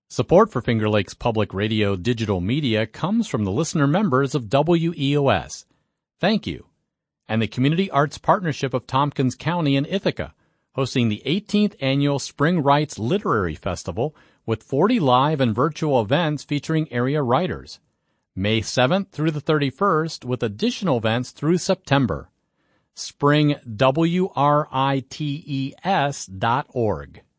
Support for Finger Lakes Public Radio digital media comes from the listener members of WEOS. Thank you. And the Community Arts Partnership of Tompkins County in Ithaca, hosting the 18th Annual Spring Writes Literary Festival with 40 live and virtual events featuring area writers. May 7th through the 31st with additional events through September. springwrites.org.